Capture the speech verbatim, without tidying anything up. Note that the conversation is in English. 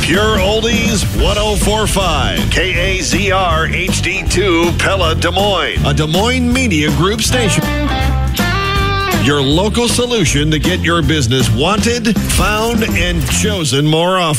Pure Oldies one oh four point five. K A Z R H D two Pella, Des Moines. A Des Moines Media Group station. Your local solution to get your business wanted, found, and chosen more often.